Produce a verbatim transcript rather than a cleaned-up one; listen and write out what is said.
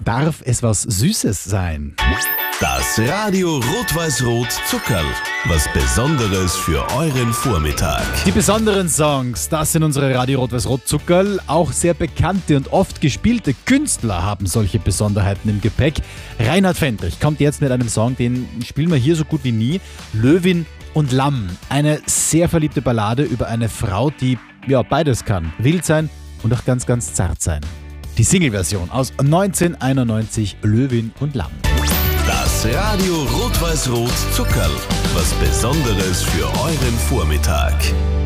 darf es was Süßes sein? Das Radio Rot-Weiß-Rot Zuckerl. Was Besonderes für euren Vormittag. Die besonderen Songs, das sind unsere Radio Rot-Weiß-Rot Zuckerl. Auch sehr bekannte und oft gespielte Künstler haben solche Besonderheiten im Gepäck. Reinhard Fendrich kommt jetzt mit einem Song, den spielen wir hier so gut wie nie. Löwin und Lamm. Eine sehr verliebte Ballade über eine Frau, die ja beides kann. Wild sein und auch ganz, ganz zart sein. Die Single-Version aus neunzehnhunderteinundneunzig, Löwin und Lamm. Das Radio Rot-Weiß-Rot Zuckerl. Was Besonderes für euren Vormittag.